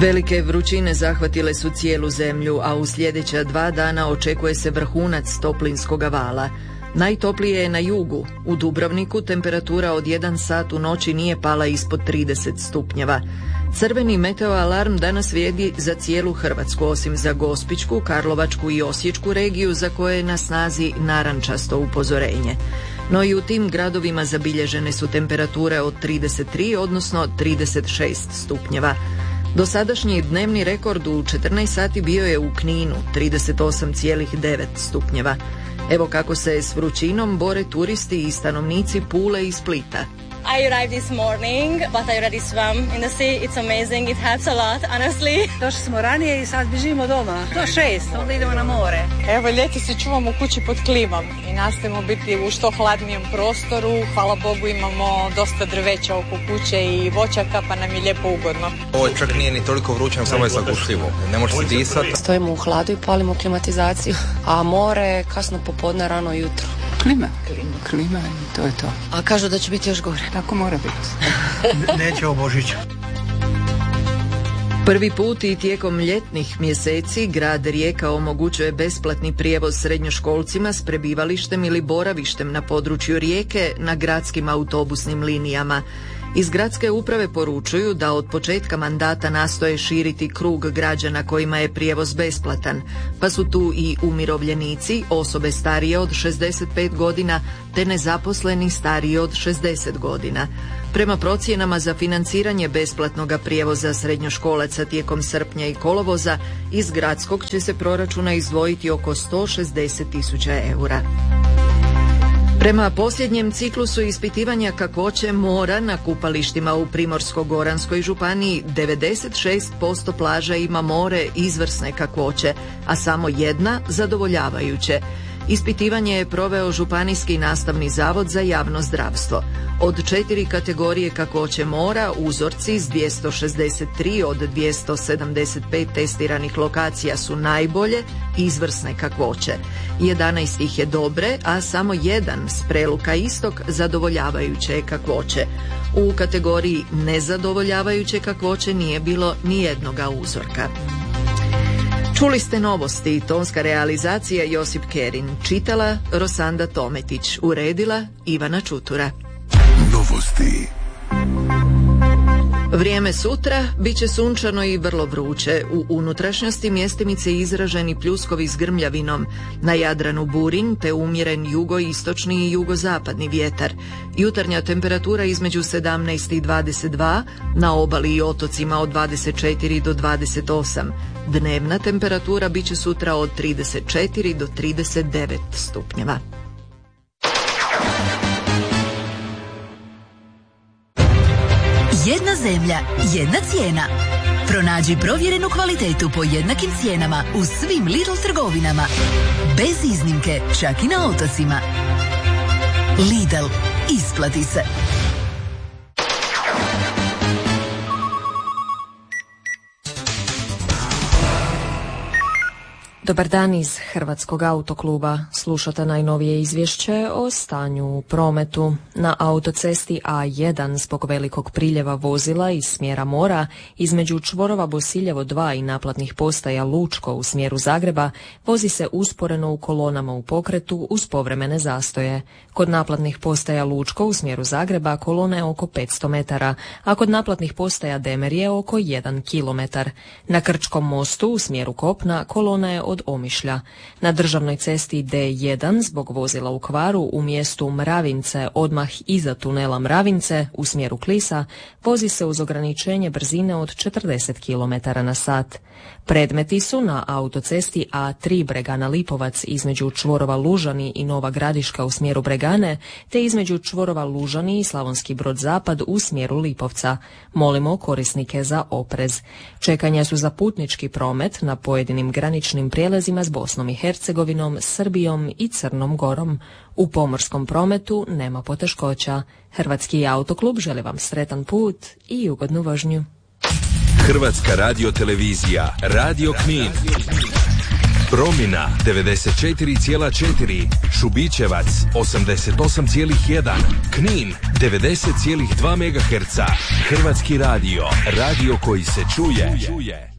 Velike vrućine zahvatile su cijelu zemlju, a u sljedeća 2 dana očekuje se vrhunac toplinskoga vala. Najtoplije je na jugu. U Dubrovniku temperatura od 1 sat u noći nije pala ispod 30 stupnjeva. Crveni meteoalarm danas vrijedi za cijelu Hrvatsku, osim za Gospićku, Karlovačku i Osječku regiju za koje je na snazi narančasto upozorenje. No i u tim gradovima zabilježene su temperature od 33, odnosno 36 stupnjeva. Dosadašnji dnevni rekord u 14 sati bio je u Kninu, 38,9 stupnjeva. Evo kako se s vrućinom bore turisti i stanovnici Pule i Splita. I arrived this morning, but I already swam in the sea. It's amazing. It helps a lot, honestly. Došli smo ranije i sad bježimo doma. Do 6, onda idemo na more. Evo, ljeti se čuvamo u kući pod klimom i nastojimo biti u što hladnijem prostoru. Hvala Bogu imamo dosta drveća oko kuće i voćaka, pa nam je lijepo ugodno. Ovo čak nije ni toliko vruće, samo je zagušljivo. Ne može se disati. Stojimo u hladu i palimo klimatizaciju, a more kasno popodne, rano jutro. Klima i to je to. A kažu da će biti još gore. Tako mora biti. Neće o Božiću. Prvi put i tijekom ljetnih mjeseci grad Rijeka omogućuje besplatni prijevoz srednjoškolcima s prebivalištem ili boravištem na području Rijeke na gradskim autobusnim linijama. Iz gradske uprave poručuju da od početka mandata nastoje širiti krug građana kojima je prijevoz besplatan, pa su tu i umirovljenici, osobe starije od 65 godina te nezaposleni stariji od 60 godina. Prema procjenama za financiranje besplatnog prijevoza srednjoškolaca tijekom srpnja i kolovoza, iz gradskog će se proračuna izdvojiti oko 160.000 eura. Prema posljednjem ciklusu ispitivanja kakvoće mora na kupalištima u Primorsko-goranskoj županiji 96% plaža ima more izvrsne kakvoće, a samo 1 zadovoljavajuće. Ispitivanje je proveo Županijski nastavni zavod za javno zdravstvo. Od 4 kategorije kakvoće mora uzorci s 263 od 275 testiranih lokacija su najbolje izvrsne kakvoće. 11 ih je dobre, a samo 1 s Preluka istok zadovoljavajuće kakvoće. U kategoriji nezadovoljavajuće kakvoće nije bilo ni jednoga uzorka. Čuli ste novosti, tonska realizacija Josip Kerin, čitala Rosanda Tometić, uredila Ivana Čutura. Novosti. Vrijeme sutra bit će sunčano i vrlo vruće. U unutrašnjosti mjestimice izraženi pljuskovi s grmljavinom. Na Jadranu burin te umjeren jugoistočni i jugozapadni vjetar. Jutarnja temperatura između 17 i 22, na obali i otocima od 24 do 28. Dnevna temperatura bit će sutra od 34 do 39 stupnjeva. Jedna zemlja, jedna cijena. Pronađi provjerenu kvalitetu po jednakim cijenama u svim Lidl trgovinama. Bez iznimke, čak i na otocima. Lidl, isplati se. Dobar dan iz Hrvatskog autokluba. Slušate najnovije izvješće o stanju u prometu. Na autocesti A1 zbog velikog priljeva vozila iz smjera mora između čvorova Bosiljevo 2 i naplatnih postaja Lučko u smjeru Zagreba vozi se usporeno u kolonama u pokretu uz povremene zastoje. Kod naplatnih postaja Lučko u smjeru Zagreba kolona je oko 500 metara, a kod naplatnih postaja Demerje oko 1 kilometar. Na Krčkom mostu u smjeru kopna kolona je od Omišlja. Na državnoj cesti D1 zbog vozila u kvaru u mjestu Mravince odmah iza tunela Mravince u smjeru Klisa vozi se uz ograničenje brzine od 40 km na sat. Predmeti su na autocesti A3 Bregana Lipovac između čvorova Lužani i Nova Gradiška u smjeru Bregane, te između čvorova Lužani i Slavonski Brod Zapad u smjeru Lipovca. Molimo korisnike za oprez. Čekanja su za putnički promet na pojedinim graničnim prijelazima s Bosnom i Hercegovinom, Srbijom i Crnom Gorom. U pomorskom prometu nema poteškoća. Hrvatski autoklub želi vam sretan put i ugodnu vožnju. Hrvatska radiotelevizija, Radio Knin. Promina 94,4, Šubićevac 88,1, Knin 90,2 MHz. Hrvatski radio, radio koji se čuje.